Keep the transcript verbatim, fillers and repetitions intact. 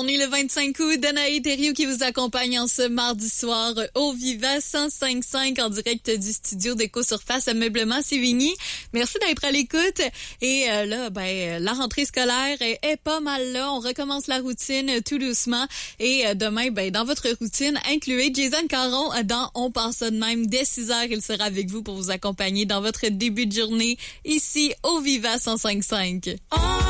On est le vingt-cinq août, Danae Thériault qui vous accompagne en ce mardi soir au Viva cent cinq virgule cinq en direct du studio d'Éco-Surface Meublement Sévigny. Merci d'être à l'écoute. Et euh, là, ben la rentrée scolaire est, est pas mal là. On recommence la routine euh, tout doucement. Et euh, demain, ben dans votre routine, incluez Jason Caron dans On pense ça de même. Dès six heures, il sera avec vous pour vous accompagner dans votre début de journée ici au Viva cent cinq virgule cinq. On